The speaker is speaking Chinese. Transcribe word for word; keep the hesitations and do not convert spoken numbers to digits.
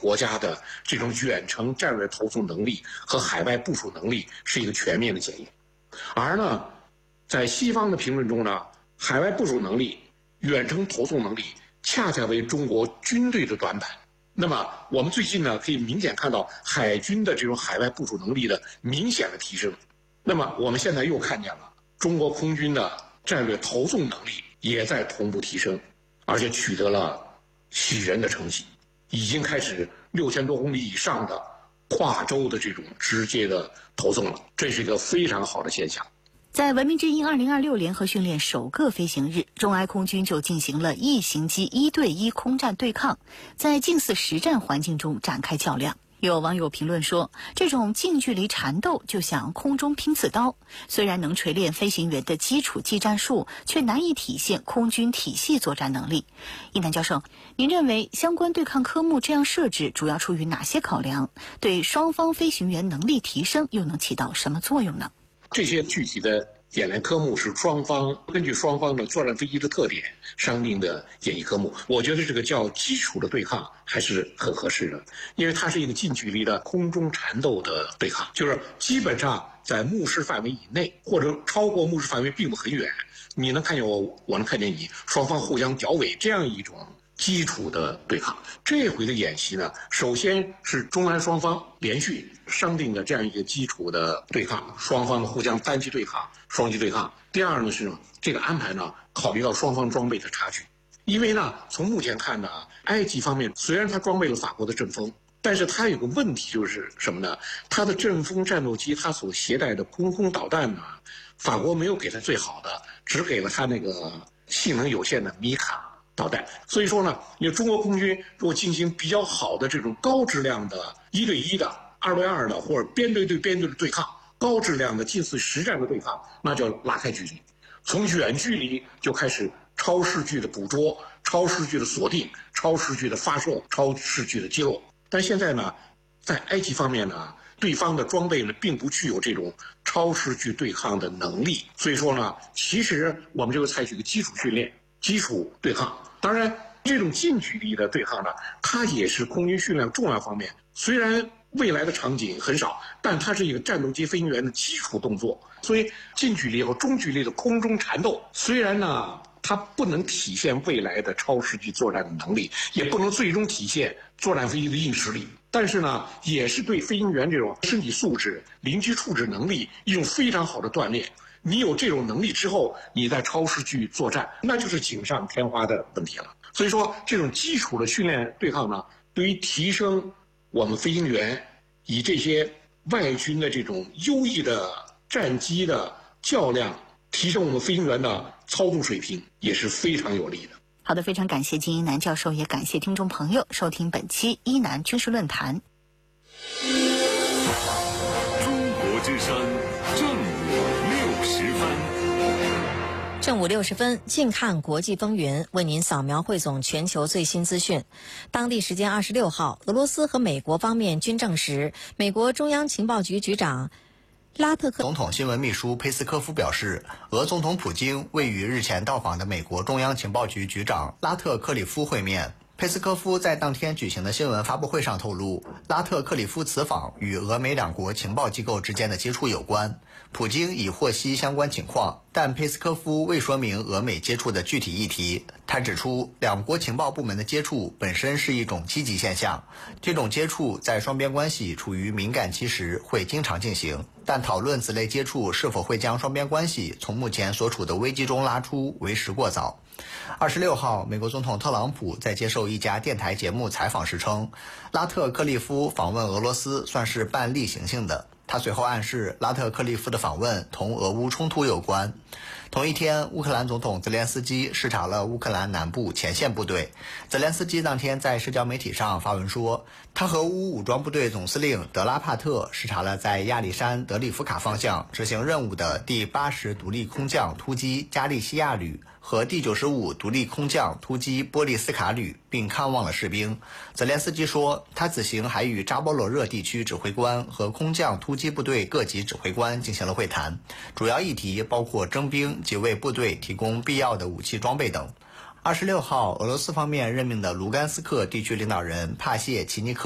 国家的这种远程战略投送能力和海外部署能力是一个全面的检验。而呢，在西方的评论中呢，海外部署能力、远程投送能力恰恰为中国军队的短板。那么我们最近呢，可以明显看到海军的这种海外部署能力的明显的提升。那么我们现在又看见了中国空军的战略投送能力也在同步提升，而且取得了喜人的成绩，已经开始六千多公里以上的跨洲的这种直接的投送了，这是一个非常好的现象。 在文明之鹰二零二六联合训练首个飞行日，中埃空军就进行了异型机一对一空战对抗，在近似实战环境中展开较量。有网友评论说，这种近距离缠斗就像空中拼刺刀，虽然能锤炼飞行员的基础技战术，却难以体现空军体系作战能力。一楠教授，您认为相关对抗科目这样设置主要出于哪些考量？对双方飞行员能力提升又能起到什么作用呢？ 这些具体的演练科目是双方根据双方的作战飞机的特点商定的演绎科目。我觉得这个叫基础的对抗还是很合适的，因为它是一个近距离的空中缠斗的对抗，就是基本上在目视范围以内或者超过目视范围并不很远，你能看见我，我能看见你，双方互相绞尾，这样一种基础的对抗。这回的演习呢，首先是中埃双方连续商定的这样一个基础的对抗，双方互相单机对抗、双机对抗。第二呢是这个安排呢，考虑到双方装备的差距，因为呢，从目前看呢，埃及方面虽然它装备了法国的阵风，但是它有个问题就是什么呢？它的阵风战斗机它所携带的空空导弹呢，法国没有给它最好的，只给了它那个性能有限的米卡导弹。所以说呢，你中国空军如果进行比较好的这种高质量的一对一的、二对二的或者边队对边队的对抗，高质量的近似实战的对抗，那就要拉开距离，从远距离就开始超视距的捕捉、超视距的锁定、超视距的发射、超视距的击落。但现在呢，在埃及方面呢，对方的装备呢并不具有这种超视距对抗的能力，所以说呢，其实我们就会采取一个基础训练、基础对抗。当然，这种近距离的对抗呢，它也是空军训练重要方面。虽然未来的场景很少，但它是一个战斗机飞行员的基础动作。所以近距离和中距离的空中缠斗，虽然呢它不能体现未来的超视距作战的能力，也不能最终体现作战飞机的硬实力，但是呢，也是对飞行员这种身体素质、临机处置能力一种非常好的锻炼。你有这种能力之后，你在超视距作战，那就是锦上添花的问题了。所以说，这种基础的训练对抗呢，对于提升我们飞行员以这些外军的这种优异的战机的较量，提升我们飞行员的操纵水平，也是非常有利的。 好的，非常感谢金一南教授，也感谢听众朋友收听本期一南军事论坛。 中国之声正午六十分。 正午六十分，近看国际风云，为您扫描汇总全球最新资讯。当地时间二十六号，俄罗斯和美国方面均证实，美国中央情报局局长拉特克总统新闻秘书佩斯科夫表示，俄总统普京未与日前到访的美国中央情报局局长拉特克里夫会面。佩斯科夫在当天举行的新闻发布会上透露，拉特克里夫此访与俄美两国情报机构之间的接触有关。普京已获悉相关情况，但佩斯科夫未说明俄美接触的具体议题。他指出，两国情报部门的接触本身是一种积极现象，这种接触在双边关系处于敏感期时会经常进行，但讨论此类接触是否会将双边关系从目前所处的危机中拉出，为时过早。二十六号，美国总统特朗普在接受一家电台节目采访时称，拉特克利夫访问俄罗斯算是半例行性的。他随后暗示，拉特克利夫的访问同俄乌冲突有关。同一天，乌克兰总统泽连斯基视察了乌克兰南部前线部队。泽连斯基当天在社交媒体上发文说，他和乌武装部队总司令德拉帕特视察了在亚历山德里夫卡方向执行任务的第八十独立空降突击加利西亚旅和第九十五独立空降突击波利斯卡旅，并看望了士兵。泽连斯基说，他此行还与扎波罗热地区指挥官和空降突击部队各级指挥官进行了会谈，主要议题包括征兵及为部队提供必要的武器装备等。二十六号，俄罗斯方面任命的卢甘斯克地区领导人帕谢奇尼克